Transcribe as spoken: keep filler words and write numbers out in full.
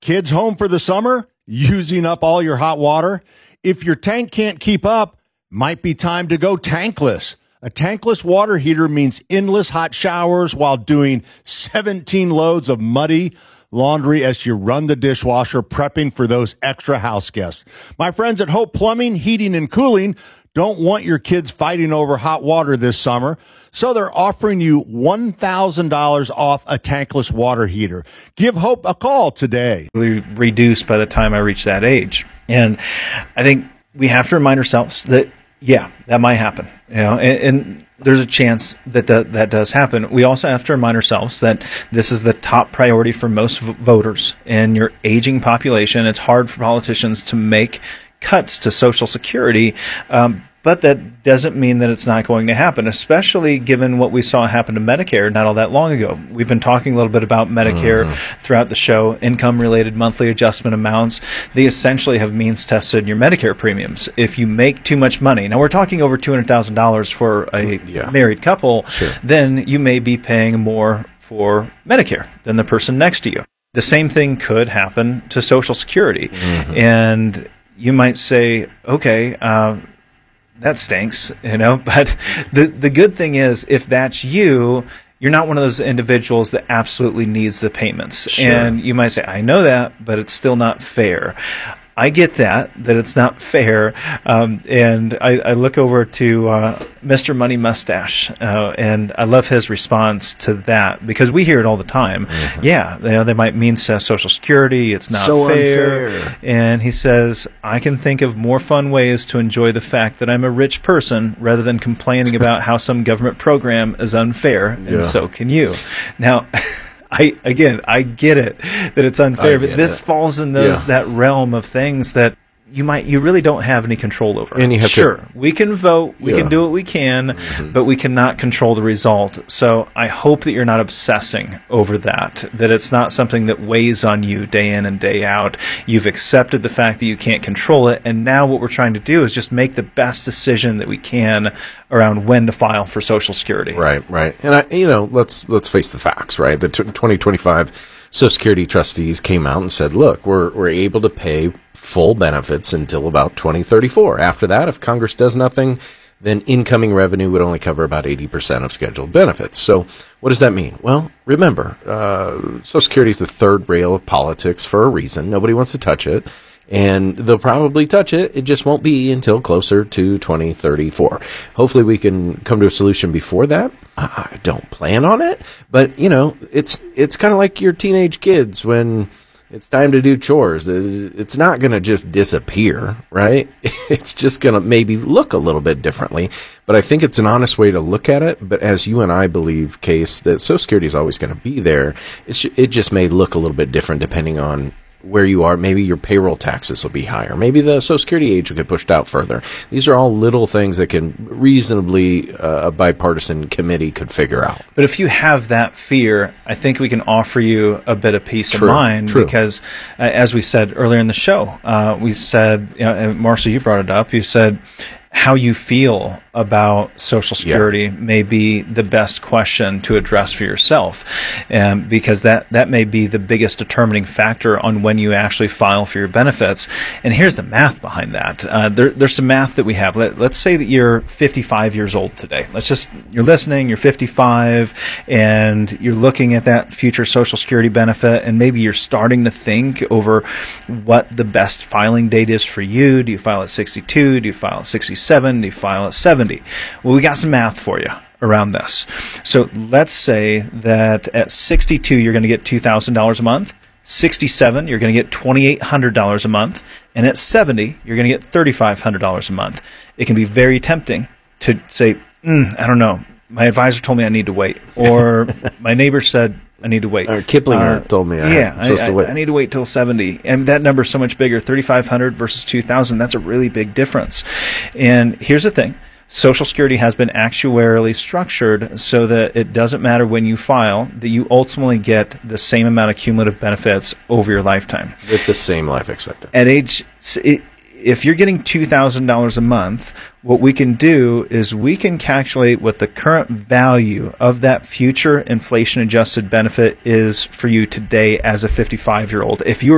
kids home for the summer? Using up all your hot water? If your tank can't keep up, might be time to go tankless. A tankless water heater means endless hot showers while doing seventeen loads of muddy laundry as you run the dishwasher, prepping for those extra house guests. My friends at Hope Plumbing, Heating, and Cooling don't want your kids fighting over hot water this summer, so they're offering you one thousand dollars off a tankless water heater. Give Hope a call today. Reduced by the time I reach that age. And I think we have to remind ourselves that, yeah, that might happen. You know, and, and there's a chance that, that that does happen. We also have to remind ourselves that this is the top priority for most v- voters. In your aging population, it's hard for politicians to make cuts to Social Security, um, but that doesn't mean that it's not going to happen, especially given what we saw happen to Medicare not all that long ago. We've been talking a little bit about Medicare mm-hmm. throughout the show, income-related monthly adjustment amounts. They essentially have means-tested your Medicare premiums. If you make too much money, now we're talking over two hundred thousand dollars for a yeah. married couple, sure. then you may be paying more for Medicare than the person next to you. The same thing could happen to Social Security. Mm-hmm. And you might say, okay, uh, that stinks, you know, but the the good thing is if that's you, you're not one of those individuals that absolutely needs the payments. Sure. And you might say, I know that, but it's still not fair. I get that, that it's not fair. Um, and I, I look over to uh, Mister Money Mustache, uh, and I love his response to that because we hear it all the time. Mm-hmm. Yeah, you know, they might mean to Social Security, it's not so fair. Unfair. And he says, I can think of more fun ways to enjoy the fact that I'm a rich person rather than complaining about how some government program is unfair, and yeah. so can you. Now, I again, I get it that it's unfair, but this it. falls in those yeah. that realm of things that you might you really don't have any control over. And you have sure, to, we can vote, we yeah. can do what we can, mm-hmm. but we cannot control the result. So I hope that you're not obsessing over that, that it's not something that weighs on you day in and day out. You've accepted the fact that you can't control it, and now what we're trying to do is just make the best decision that we can around when to file for Social Security. Right, right. And I, you know, let's let's face the facts, right? The twenty twenty-five Social Security trustees came out and said, look, we're we're able to pay full benefits until about twenty thirty-four. After that, if Congress does nothing, then incoming revenue would only cover about eighty percent of scheduled benefits. So what does that mean? Well, remember, uh, Social Security is the third rail of politics for a reason. Nobody wants to touch it. And they'll probably touch it. It just won't be until closer to twenty thirty-four. Hopefully we can come to a solution before that. I don't plan on it. But, you know, it's it's kind of like your teenage kids when it's time to do chores. It's not going to just disappear, right? It's just going to maybe look a little bit differently. But I think it's an honest way to look at it. But as you and I believe, Case, that Social Security is always going to be there. It's, it just may look a little bit different depending on where you are. Maybe your payroll taxes will be higher. Maybe the Social Security age will get pushed out further. These are all little things that can reasonably uh, a bipartisan committee could figure out. But if you have that fear, I think we can offer you a bit of peace True, of mind true. because, uh, as we said earlier in the show, uh, we said, you know, and Marcia, you brought it up. You said how you feel about Social Security yeah. may be the best question to address for yourself, um, because that, that may be the biggest determining factor on when you actually file for your benefits. And here's the math behind that. Uh, there, there's some math that we have. Let, let's say that you're fifty-five years old today. Let's just, you're listening, you're fifty-five, and you're looking at that future Social Security benefit, and maybe you're starting to think over what the best filing date is for you. Do you file at sixty-two? Do you file at sixty-seven? Do you file at seventy? Well, we got some math for you around this. So let's say that at sixty-two, you're going to get two thousand dollars a month. sixty-seven, you're going to get twenty-eight hundred dollars a month. And at seventy, you're going to get thirty-five hundred dollars a month. It can be very tempting to say, mm, I don't know, my advisor told me I need to wait. Or my neighbor said I need to wait. Or Kiplinger uh, told me I yeah, am supposed I, to wait. I need to wait till seventy. And that number's so much bigger, thirty-five hundred versus two thousand. That's a really big difference. And here's the thing. Social Security has been actuarially structured so that it doesn't matter when you file, that you ultimately get the same amount of cumulative benefits over your lifetime. With the same life expectancy. At age, it, if you're getting two thousand dollars a month, what we can do is we can calculate what the current value of that future inflation-adjusted benefit is for you today as a fifty-five-year-old. If you